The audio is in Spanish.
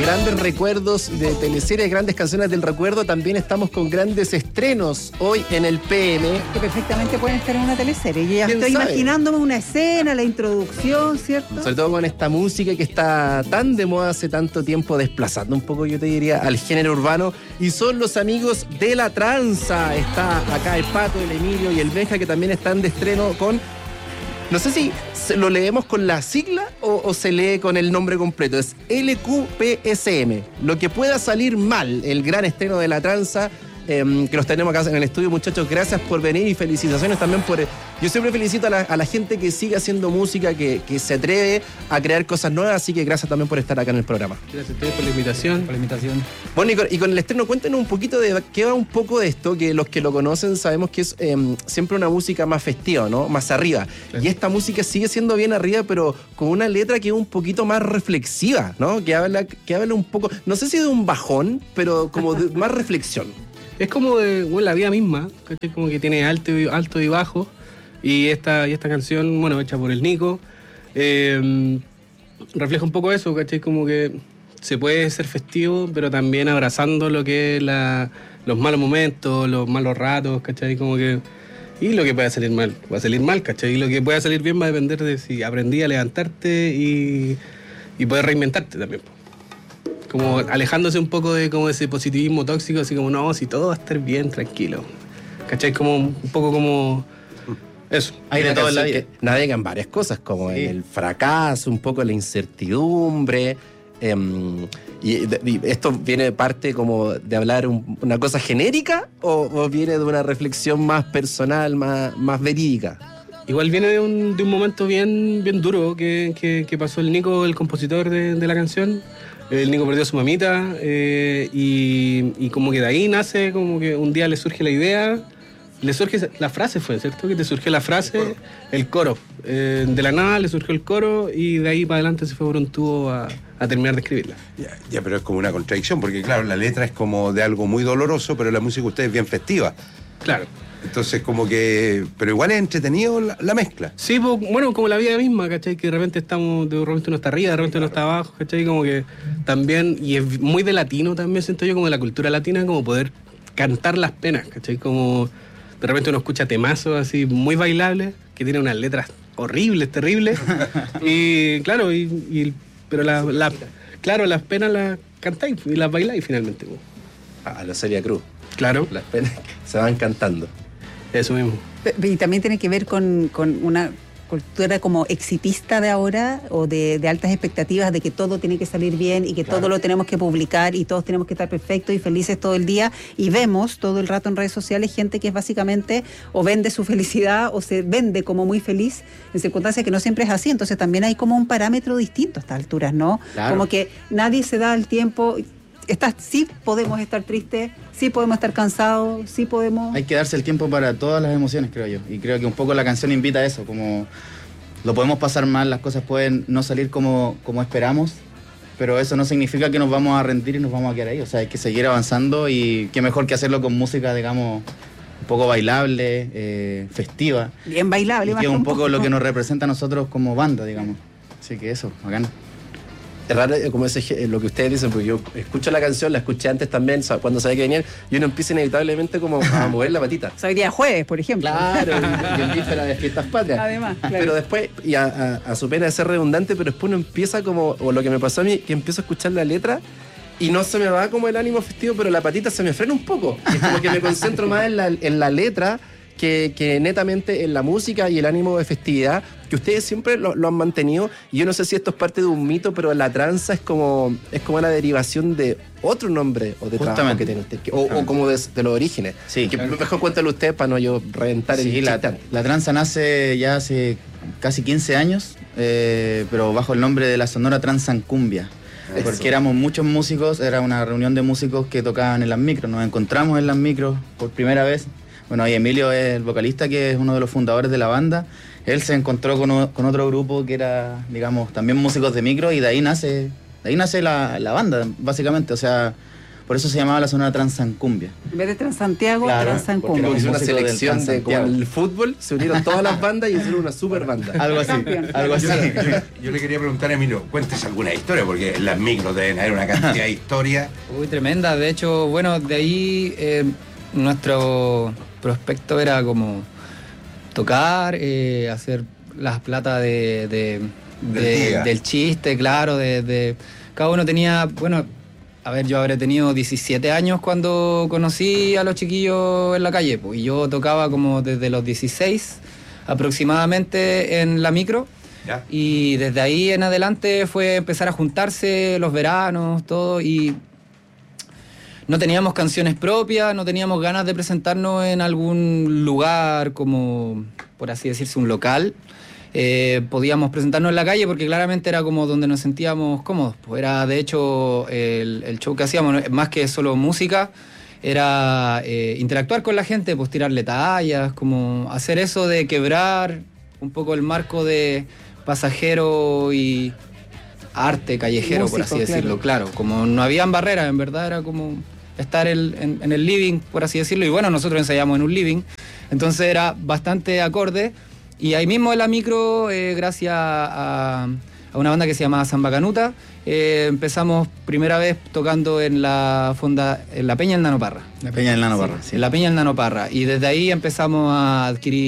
grandes recuerdos, de teleseries, grandes canciones del recuerdo, también estamos con grandes estrenos hoy en el PM. Que perfectamente pueden estar en una teleserie. Yo ya estoy imaginándome una escena, la introducción, ¿cierto? Sobre todo con esta música que está tan de moda hace tanto tiempo, desplazando un poco, yo te diría, al género urbano. Y son los amigos de La Tranza. Está acá el Pato, el Emilio y el Benja, que también están de estreno con... No sé si lo leemos con la sigla o se lee con el nombre completo. Es LQPSM. Lo que pueda salir mal, el gran estreno de La Tranza, que los tenemos acá en el estudio. Muchachos, gracias por venir y felicitaciones también por... Yo siempre felicito a la gente que sigue haciendo música, que se atreve a crear cosas nuevas, así que gracias también por estar acá en el programa. Gracias a ustedes por la invitación. Bueno, y con el estreno, cuéntenos un poquito de qué va un poco de esto, que los que lo conocen sabemos que es siempre una música más festiva, ¿no? Más arriba. Claro. Y esta música sigue siendo bien arriba, pero con una letra que es un poquito más reflexiva, ¿no? Que habla un poco, no sé si de un bajón, pero como de más reflexión. Es como de la vida misma, ¿cachai? Como que tiene alto y bajo. Y esta canción, bueno, hecha por el Nico, refleja un poco eso, ¿cachai? Como que se puede ser festivo, pero también abrazando lo que es los malos momentos, los malos ratos, ¿cachai? Como que... Y lo que pueda salir mal, va a salir mal, ¿cachai? Y lo que pueda salir bien va a depender de si aprendí a levantarte y poder reinventarte también. Como alejándose un poco de como ese positivismo tóxico, así como, no, si todo va a estar bien, tranquilo. ¿Cachai? Como un poco como... Eso. Hay de todo en la vida. Navegan varias cosas, como sí, el fracaso, un poco la incertidumbre. Y esto viene de parte como de hablar una cosa genérica o viene de una reflexión más personal, más verídica. Igual viene de un momento bien duro que pasó el Nico, el compositor de la canción. El Nico perdió a su mamita y como que de ahí nace, como que un día le surge la idea, le surge la frase, fue, ¿cierto? Que te surgió la frase, el coro. De la nada le surgió el coro y de ahí para adelante se fue por un tubo a terminar de escribirla. Ya, pero es como una contradicción, porque claro, la letra es como de algo muy doloroso, pero la música de ustedes es bien festiva. Claro. Entonces como que... Pero igual es entretenido la mezcla. Sí, pues, bueno, como la vida misma, ¿cachai? Que de repente uno está arriba, de repente uno está abajo, ¿cachai? Como que también, y es muy de latino también, siento yo, como de la cultura latina, como poder cantar las penas, ¿cachai? Como de repente uno escucha temazos así muy bailables, que tienen unas letras horribles, terribles, y claro, pero las penas las cantáis y las bailáis finalmente. A la Celia Cruz. Claro. Las penas se van cantando. Eso mismo. Y también tiene que ver con una cultura como exitista de ahora, o de altas expectativas de que todo tiene que salir bien y que todo lo tenemos que publicar y todos tenemos que estar perfectos y felices todo el día, y vemos todo el rato en redes sociales gente que es básicamente o vende su felicidad o se vende como muy feliz en circunstancias que no siempre es así. Entonces también hay como un parámetro distinto a estas alturas, ¿no? Claro. Como que nadie se da el tiempo. Sí podemos estar tristes, sí podemos estar cansados, sí podemos... Hay que darse el tiempo para todas las emociones, creo yo. Y creo que un poco la canción invita a eso, como lo podemos pasar mal, las cosas pueden no salir como esperamos, pero eso no significa que nos vamos a rendir y nos vamos a quedar ahí. O sea, hay que seguir avanzando, y qué mejor que hacerlo con música, digamos, un poco bailable, festiva. Bien bailable. Y que es un poco lo que nos representa a nosotros como banda, digamos. Así que eso, bacán. Es raro como lo que ustedes dicen, porque yo escucho la canción, la escuché antes también, cuando sabía que venían, y uno empieza inevitablemente como a mover la patita. O sea, hoy día jueves, por ejemplo. Claro, y en víspera de fiestas patrias. Además, claro. Pero después, y a su pena de ser redundante, pero después uno empieza como, o lo que me pasó a mí, que empiezo a escuchar la letra y no se me va como el ánimo festivo, pero la patita se me frena un poco. Es como que me concentro más en la letra que netamente en la música y el ánimo de festividad, que ustedes siempre lo han mantenido. Y yo no sé si esto es parte de un mito, pero La Tranza es como la derivación de otro nombre o de trabajo que tiene usted, o como de los orígenes. Sí, que mejor cuéntalo usted para no yo reventar el chiste. La Tranza nace ya hace casi 15 años, pero bajo el nombre de la Sonora Transancumbia. Porque éramos muchos músicos, era una reunión de músicos que tocaban en las micros. Nos encontramos en las micros por primera vez. Bueno, y Emilio es el vocalista, que es uno de los fundadores de la banda. Él se encontró con otro grupo que era, digamos, también músicos de micro, y de ahí nace la banda, básicamente. O sea, Por eso se llamaba la Sonora Transancumbia. En vez de Transantiago, Claro, Transancumbia. Como hizo una músicos del selección de como Transantiago. el fútbol, se unieron todas las bandas y hicieron una super banda. Algo así, Campeón. algo así. Yo le quería preguntar a Emilio, cuéntese alguna historia, porque en las micros deben haber una cantidad de historias. Uy, tremenda. De hecho, bueno, de ahí nuestro prospecto era como tocar, hacer las platas del chiste, claro, cada uno tenía, bueno, a ver, yo habré tenido 17 años cuando conocí a los chiquillos en la calle, pues, y yo tocaba como desde los 16 aproximadamente en la micro. ¿Ya? Y desde ahí en adelante fue empezar a juntarse los veranos, todo, y no teníamos canciones propias, no teníamos ganas de presentarnos en algún lugar como, por así decirse, un local. Podíamos presentarnos en la calle porque claramente era como donde nos sentíamos cómodos. Pues era, de hecho, el show que hacíamos, más que solo música, era interactuar con la gente, pues tirarle tallas, como hacer eso de quebrar un poco el marco de pasajero y arte callejero, Músico, por así decirlo, claro. Como no habían barreras, en verdad era como estar en el living, por así decirlo, y bueno, nosotros ensayamos en un living, entonces era bastante acorde, y ahí mismo en la micro, gracias a una banda que se llamaba Samba Canuta, empezamos primera vez tocando en la Peña del Nano Parra. La Peña del Nano Parra, sí. En la Peña del Nano Parra, y desde ahí empezamos a adquirir